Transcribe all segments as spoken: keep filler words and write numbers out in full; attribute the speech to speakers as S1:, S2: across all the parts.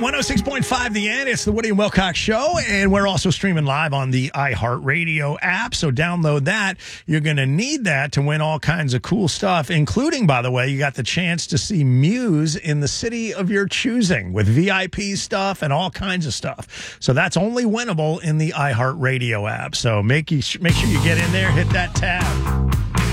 S1: one oh six point five The End. It's the Woody and Wilcox Show, and we're also streaming live on the iHeartRadio app, so download that. You're going to need that to win all kinds of cool stuff, including, by the way, you got the chance to see Muse in the city of your choosing with V I P stuff and all kinds of stuff. So that's only winnable in the iHeartRadio app. So make, you, make sure you get in there, hit that tab.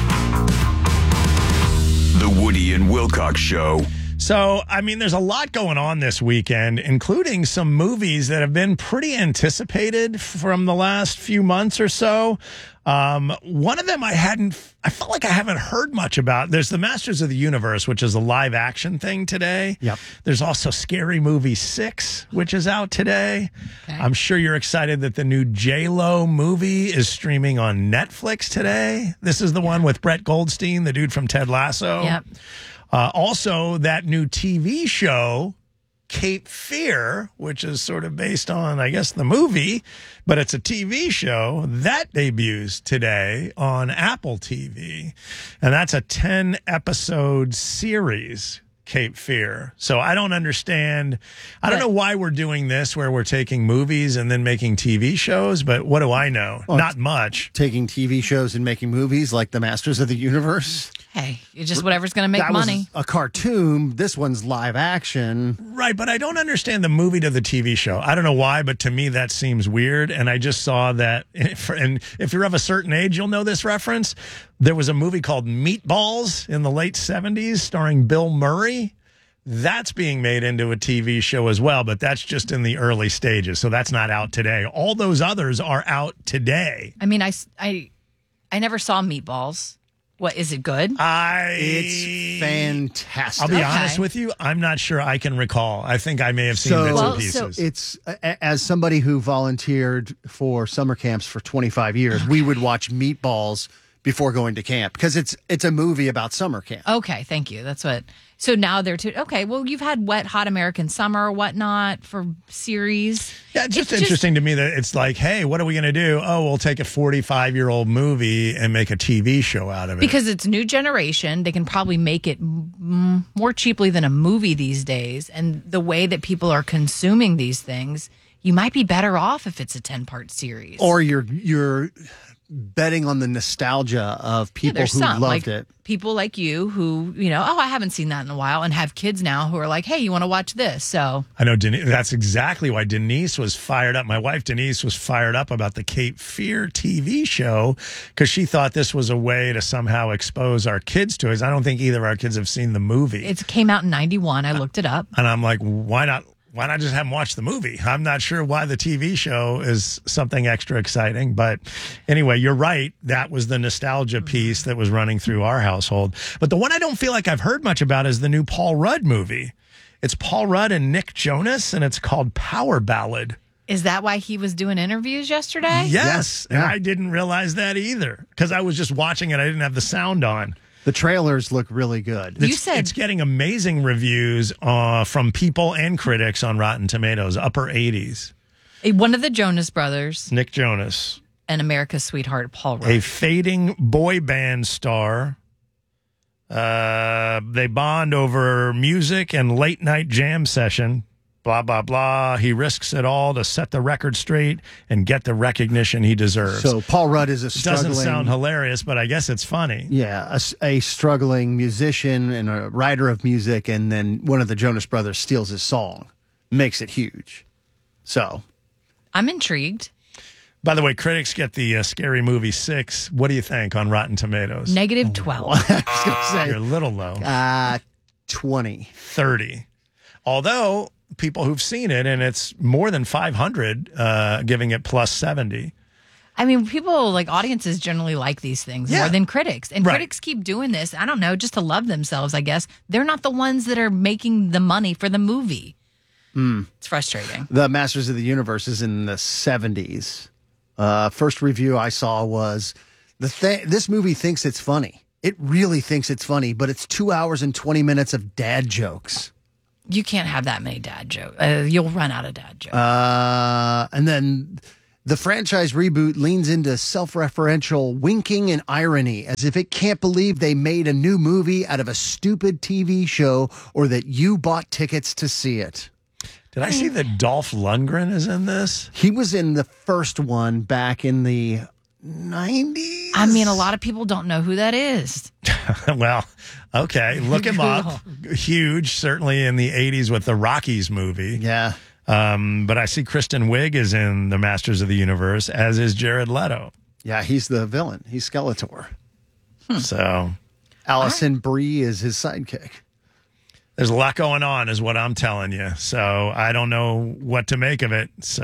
S2: The Woody and Wilcox Show.
S1: So, I mean, there's a lot going on this weekend, including some movies that have been pretty anticipated from the last few months or so. Um, one of them I hadn't, I felt like I haven't heard much about. There's the Masters of the Universe, which is a live action thing today.
S3: Yep.
S1: There's also Scary Movie six, which is out today.
S4: Okay.
S1: I'm sure you're excited that the new J-Lo movie is streaming on Netflix today. This is the one with Brett Goldstein, the dude from Ted Lasso.
S4: Yep.
S1: Uh, also, that new T V show, Cape Fear, which is sort of based on, I guess, the movie, but it's a T V show, that debuts today on Apple T V. And that's a ten-episode series, Cape Fear. So I don't understand. I don't know why we're doing this, where we're taking movies and then making T V shows, but what do I know?
S3: Well,
S1: Not much.
S3: Taking T V shows and making movies like The Masters of the Universe.
S4: Hey, it's just whatever's going to make
S3: that
S4: money.
S3: was a cartoon. This one's live action.
S1: Right, but I don't understand the movie to the T V show. I don't know why, but to me that seems weird. And I just saw that, and if you're of a certain age, you'll know this reference. There was a movie called Meatballs in the late seventies starring Bill Murray. That's being made into a T V show as well, but that's just in the early stages, so that's not out today. All those others are out today.
S4: I mean, I, I, I never saw Meatballs. What, is it good?
S1: I
S3: It's fantastic.
S1: I'll be
S4: Okay.
S1: honest with you, I'm not sure I can recall. I think I may have seen
S3: So-
S1: bits
S4: Well,
S1: and
S4: so-
S1: pieces.
S3: It's a- as somebody who volunteered for summer camps for twenty-five years, we would watch Meatballs before going to camp because it's it's a movie about summer camp.
S4: Okay, thank you. That's what. So now they're too. Okay, well, you've had Wet Hot American Summer, whatnot for series.
S1: Yeah, it's just
S4: It's
S1: interesting to me that it's like, hey, what are we going to do? Oh, we'll take a forty-five-year-old movie and make a T V show out of it.
S4: Because it's new generation, they can probably make it mm, more cheaply than a movie these days. And the way that people are consuming these things, you might be better off if it's a ten-part series.
S3: Or you're you're betting on the nostalgia of
S4: Yeah,
S3: people
S4: there's
S3: who
S4: some,
S3: loved
S4: like
S3: it.
S4: people like you who, you know, oh, I haven't seen that in a while, and have kids now who are like, hey, you want to watch this? So
S1: I know Denise, that's exactly why Denise was fired up. My wife, Denise, was fired up about the Cape Fear T V show because she thought this was a way to somehow expose our kids to it. I don't think either of our kids have seen the movie.
S4: it came out in ninety-one. I looked it up.
S1: And I'm like, why not? Why not just have them watch the movie? I'm not sure why the T V show is something extra exciting. But anyway, you're right. That was the nostalgia piece that was running through our household. But the one I don't feel like I've heard much about is the new Paul Rudd movie. It's Paul Rudd and Nick Jonas, and it's called Power Ballad.
S4: Is that why he was doing interviews yesterday?
S1: Yes.
S3: Yes,
S1: And
S3: yeah.
S1: I didn't realize that either because I was just watching it. I didn't have the sound on.
S3: The trailers look really good.
S4: You
S1: It's,
S4: said-
S1: it's getting amazing reviews uh, from people and critics on Rotten Tomatoes, upper eighties.
S4: One of the Jonas Brothers
S1: Nick Jonas,
S4: and America's Sweetheart, Paul Rudd.
S1: a fading boy band star. Uh, they bond over music and late night jam session. Blah, blah, blah. He risks it all to set the record straight and get the recognition he deserves.
S3: So Paul Rudd is a
S1: It
S3: struggling.
S1: doesn't sound hilarious, but I guess it's funny.
S3: Yeah, a, s- a struggling musician and a writer of music, and then one of the Jonas Brothers steals his song, makes it huge. So
S4: I'm intrigued.
S1: By the way, critics get the uh, Scary Movie six. What do you think on Rotten Tomatoes?
S4: Negative twelve.
S3: I was going
S1: You're
S3: to
S1: a little low.
S3: say uh, twenty.
S1: thirty. Although people who've seen it, and it's more than five hundred, uh, giving it plus seventy.
S4: I mean, people like audiences generally like these things
S1: Yeah.
S4: more than critics. And
S1: Right.
S4: critics keep doing this, I don't know, just to love themselves, I guess. They're not the ones that are making the money for the movie. It's frustrating.
S3: The Masters of the Universe is in the seventies. Uh, first review I saw was the th- this movie thinks it's funny. It really thinks it's funny, but it's two hours and twenty minutes of dad jokes.
S4: You can't have that many dad jokes. Uh, you'll run out of dad jokes.
S3: Uh, and then the franchise reboot leans into self-referential winking and irony as if it can't believe they made a new movie out of a stupid T V show or that you bought tickets to see it.
S1: Did I see that Dolph Lundgren is in this?
S3: He was in the first one back in the nineties.
S4: I mean, a lot of people don't know who that is.
S1: Well, okay, look him up. Huge, certainly in the eighties with the Rockies movie.
S3: Yeah.
S1: Um, but I see Kristen Wiig is in The Masters of the Universe, as is Jared Leto.
S3: Yeah, he's the villain. He's Skeletor.
S1: Hmm. So
S3: Allison Brie is his sidekick.
S1: there's a lot going on, is what I'm telling you. So I don't know what to make of it. So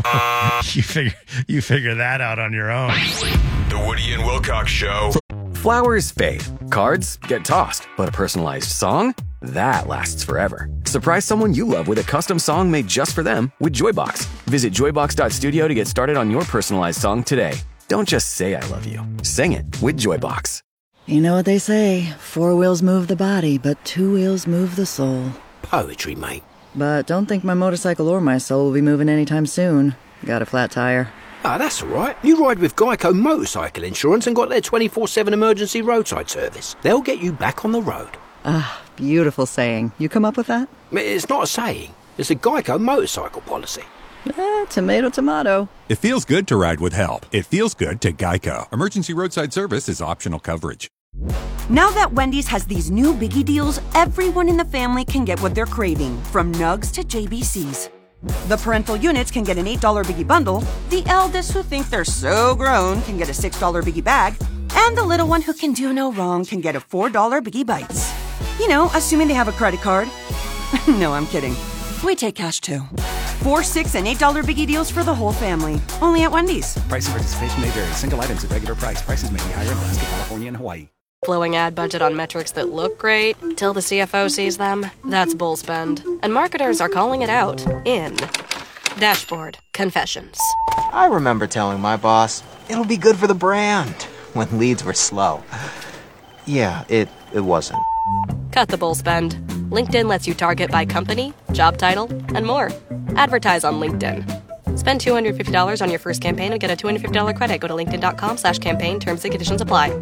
S1: you figure you figure that out on your own.
S2: The Woody and Wilcox Show.
S5: Flowers fade, cards get tossed, but a personalized song? That lasts forever. Surprise someone you love with a custom song made just for them with Joybox. Visit joybox dot studio to get started on your personalized song today. Don't just say I love you. Sing it with Joybox.
S6: You know what they say, four wheels move the body, but two wheels move the soul.
S7: Poetry, mate.
S6: But don't think my motorcycle or my soul will be moving anytime soon. Got a flat tire.
S7: Ah, that's all right. You ride with Geico Motorcycle Insurance and got their twenty-four seven emergency roadside service. They'll get you back on the road.
S6: Ah, beautiful saying. You come up with that?
S7: It's not a saying. It's a Geico motorcycle policy.
S6: Eh, tomato, tomato.
S8: It feels good to ride with help. It feels good to Geico. Emergency roadside service is optional coverage.
S9: Now that Wendy's has these new Biggie deals, everyone in the family can get what they're craving, from Nugs to J B Cs. The parental units can get an eight dollar Biggie bundle, the eldest who think they're so grown can get a six dollar Biggie bag, and the little one who can do no wrong can get a four dollar Biggie Bites. You know, assuming they have a credit card. No, I'm kidding. We take cash too. Four, six, and eight dollar Biggie deals for the whole family. Only at Wendy's.
S10: Price and participation may vary. Single items at regular price. Prices may be higher in Alaska, California, and Hawaii.
S11: Blowing ad budget on metrics that look great till the C F O sees them? That's bull spend. And marketers are calling it out in Dashboard Confessions.
S12: I remember telling my boss, it'll be good for the brand, when leads were slow. Yeah, it, it wasn't.
S11: Cut the bull spend. LinkedIn lets you target by company, job title, and more. Advertise on LinkedIn. Spend two hundred fifty dollars on your first campaign and get a two hundred fifty dollars credit. Go to linkedin.com slash campaign. Terms and conditions apply.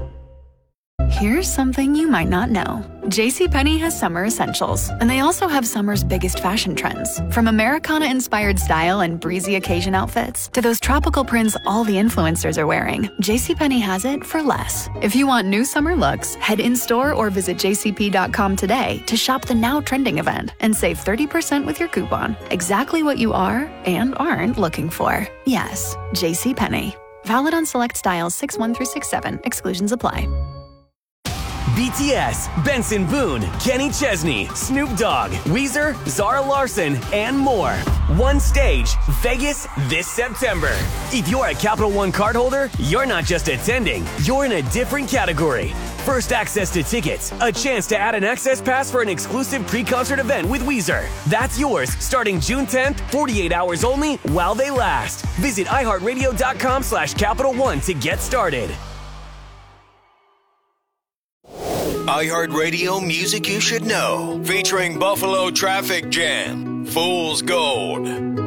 S13: Here's something you might not know. JCPenney has summer essentials, and they also have summer's biggest fashion trends. From Americana-inspired style and breezy occasion outfits to those tropical prints all the influencers are wearing, JCPenney has it for less. If you want new summer looks, head in-store or visit j c p dot com today to shop the now trending event and save thirty percent with your coupon. Exactly what you are and aren't looking for. Yes, JCPenney. Valid on select styles six one through six seven. Exclusions apply.
S14: B T S, Benson Boone, Kenny Chesney, Snoop Dogg, Weezer, Zara Larson, and more. One stage, Vegas this September. If you're a Capital One cardholder, you're not just attending, you're in a different category. First access to tickets, a chance to add an access pass for an exclusive pre-concert event with Weezer. That's yours starting June tenth, forty-eight hours only while they last. Visit iHeartRadio.com slash Capital One to get started.
S2: iHeartRadio Music You Should Know, featuring Buffalo Traffic Jam, Fool's Gold.